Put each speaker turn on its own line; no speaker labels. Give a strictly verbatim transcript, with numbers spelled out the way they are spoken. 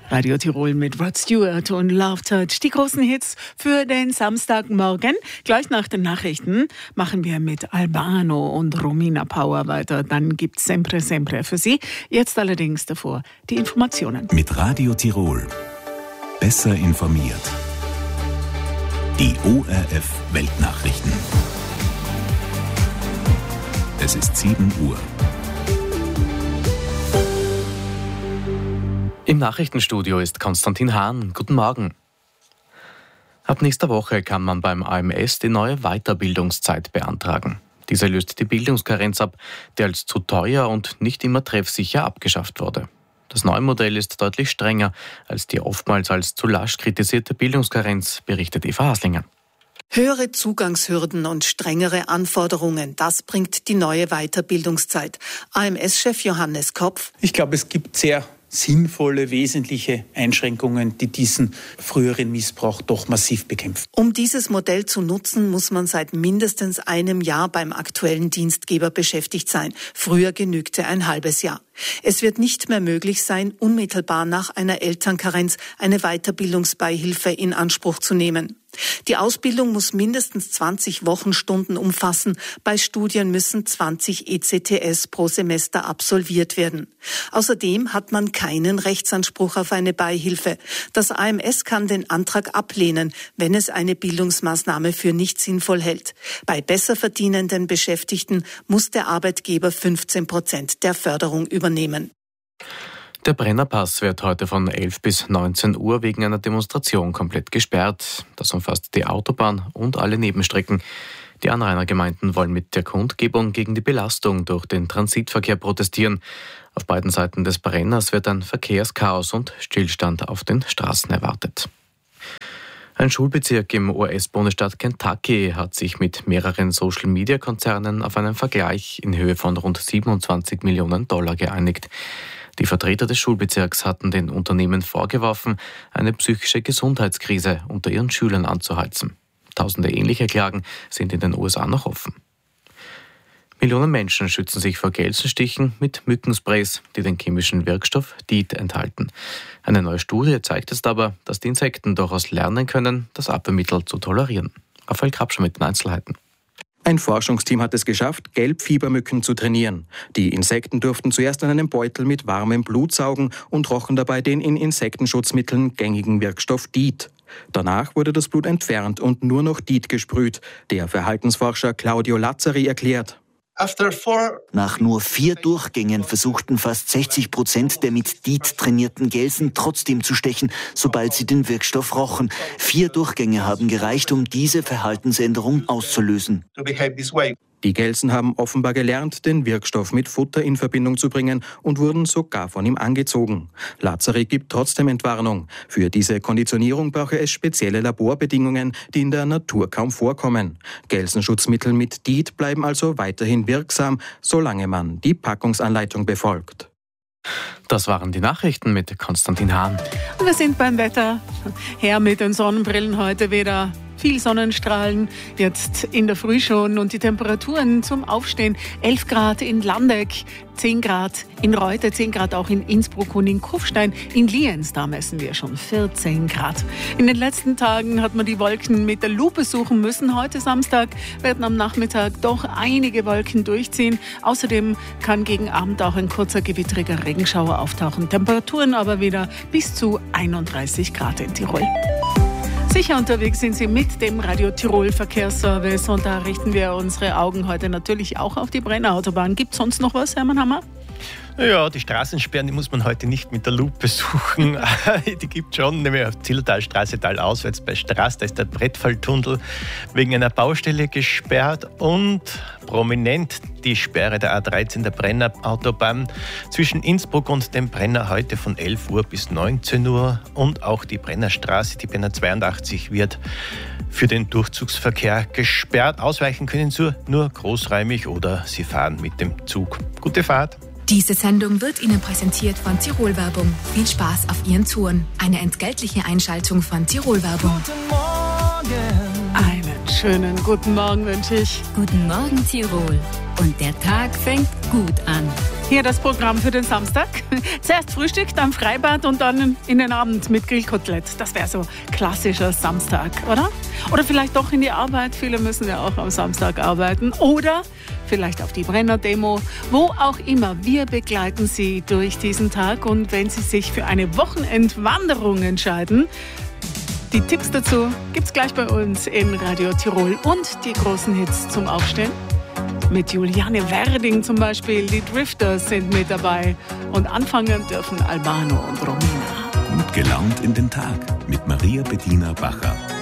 Radio Tirol mit Rod Stewart und Love Touch. Die großen Hits für den Samstagmorgen. Gleich nach den Nachrichten machen wir mit Albano und Romina Power weiter. Dann gibt's Sempre Sempre für Sie. Jetzt allerdings davor die Informationen.
Mit Radio Tirol. Besser informiert. Die O R F Weltnachrichten. Es ist sieben Uhr.
Im Nachrichtenstudio ist Konstantin Hahn. Guten Morgen. Ab nächster Woche kann man beim A M S die neue Weiterbildungszeit beantragen. Diese löst die Bildungskarenz ab, die als zu teuer und nicht immer treffsicher abgeschafft wurde. Das neue Modell ist deutlich strenger als die oftmals als zu lasch kritisierte Bildungskarenz, berichtet Eva Haslinger.
Höhere Zugangshürden und strengere Anforderungen, das bringt die neue Weiterbildungszeit. A M S-Chef Johannes Kopf.
Ich glaube, es gibt sehr sinnvolle, wesentliche Einschränkungen, die diesen früheren Missbrauch doch massiv bekämpfen.
Um dieses Modell zu nutzen, muss man seit mindestens einem Jahr beim aktuellen Dienstgeber beschäftigt sein. Früher genügte ein halbes Jahr. Es wird nicht mehr möglich sein, unmittelbar nach einer Elternkarenz eine Weiterbildungsbeihilfe in Anspruch zu nehmen. Die Ausbildung muss mindestens zwanzig Wochenstunden umfassen. Bei Studien müssen zwanzig E C T S pro Semester absolviert werden. Außerdem hat man keinen Rechtsanspruch auf eine Beihilfe. Das A M S kann den Antrag ablehnen, wenn es eine Bildungsmaßnahme für nicht sinnvoll hält. Bei besser verdienenden Beschäftigten muss der Arbeitgeber fünfzehn Prozent der Förderung übernehmen.
Der Brennerpass wird heute von elf bis neunzehn Uhr wegen einer Demonstration komplett gesperrt. Das umfasst die Autobahn und alle Nebenstrecken. Die Anrainergemeinden wollen mit der Kundgebung gegen die Belastung durch den Transitverkehr protestieren. Auf beiden Seiten des Brenners wird ein Verkehrschaos und Stillstand auf den Straßen erwartet. Ein Schulbezirk im U S-Bundesstaat Kentucky hat sich mit mehreren Social-Media-Konzernen auf einen Vergleich in Höhe von rund siebenundzwanzig Millionen Dollar geeinigt. Die Vertreter des Schulbezirks hatten den Unternehmen vorgeworfen, eine psychische Gesundheitskrise unter ihren Schülern anzuheizen. Tausende ähnliche Klagen sind in den U S A noch offen. Millionen Menschen schützen sich vor Gelsenstichen mit Mückensprays, die den chemischen Wirkstoff DEET enthalten. Eine neue Studie zeigt jetzt aber, dass die Insekten durchaus lernen können, das Abwehrmittel zu tolerieren. Raphael Krabscher mit den Einzelheiten.
Ein Forschungsteam hat es geschafft, Gelbfiebermücken zu trainieren. Die Insekten durften zuerst an einem Beutel mit warmem Blut saugen und rochen dabei den in Insektenschutzmitteln gängigen Wirkstoff DEET. Danach wurde das Blut entfernt und nur noch DEET gesprüht. Der Verhaltensforscher Claudio Lazzari erklärt:
Nach nur vier Durchgängen versuchten fast sechzig Prozent der mit DEET trainierten Gelsen trotzdem zu stechen, sobald sie den Wirkstoff rochen. Vier Durchgänge haben gereicht, um diese Verhaltensänderung auszulösen.
Die Gelsen haben offenbar gelernt, den Wirkstoff mit Futter in Verbindung zu bringen und wurden sogar von ihm angezogen. Lazzari gibt trotzdem Entwarnung. Für diese Konditionierung brauche es spezielle Laborbedingungen, die in der Natur kaum vorkommen. Gelsenschutzmittel mit DEET bleiben also weiterhin wirksam, solange man die Packungsanleitung befolgt.
Das waren die Nachrichten mit Konstantin Hahn.
Wir sind beim Wetter. Her mit den Sonnenbrillen heute wieder. Viel Sonnenstrahlen, jetzt in der Früh schon, und die Temperaturen zum Aufstehen: elf Grad in Landeck, zehn Grad in Reute, zehn Grad auch in Innsbruck und in Kufstein. In Lienz, da messen wir schon vierzehn Grad. In den letzten Tagen hat man die Wolken mit der Lupe suchen müssen. Heute Samstag werden am Nachmittag doch einige Wolken durchziehen. Außerdem kann gegen Abend auch ein kurzer gewittriger Regenschauer auftauchen. Temperaturen aber wieder bis zu einunddreißig Grad in Tirol. Sicher unterwegs sind Sie mit dem Radio Tirol Verkehrsservice, und da richten wir unsere Augen heute natürlich auch auf die Brennerautobahn. Gibt es sonst noch was, Hermann Hammer?
Ja, die Straßensperren, die muss man heute nicht mit der Lupe suchen. Die gibt es schon, nämlich auf Zillertalstraße talauswärts bei Straß. Da ist der Brettfalltunnel wegen einer Baustelle gesperrt, und prominent die Sperre der A dreizehn der Brennerautobahn zwischen Innsbruck und dem Brenner heute von elf Uhr bis neunzehn Uhr, und auch die Brennerstraße, die Brenner zweiundachtzig, wird für den Durchzugsverkehr gesperrt. Ausweichen können Sie nur großräumig oder Sie fahren mit dem Zug. Gute Fahrt!
Diese Sendung wird Ihnen präsentiert von Tirol Werbung. Viel Spaß auf Ihren Touren. Eine entgeltliche Einschaltung von Tirol Werbung.
Guten Morgen. Einen schönen guten Morgen wünsche ich.
Guten Morgen, Tirol. Und der Tag fängt gut an.
Hier das Programm für den Samstag. Zuerst Frühstück, dann Freibad und dann in den Abend mit Grillkotelett. Das wäre so klassischer Samstag, oder? Oder vielleicht doch in die Arbeit. Viele müssen ja auch am Samstag arbeiten. Oder vielleicht auf die Brenner-Demo. Wo auch immer. Wir begleiten Sie durch diesen Tag. Und wenn Sie sich für eine Wochenendwanderung entscheiden, die Tipps dazu gibt's gleich bei uns in Radio Tirol. Und die großen Hits zum Aufstehen. Mit Juliane Werding zum Beispiel, die Drifters sind mit dabei. Und anfangen dürfen Albano und Romina.
Gut gelaunt in den Tag mit Maria Bettina Bacher.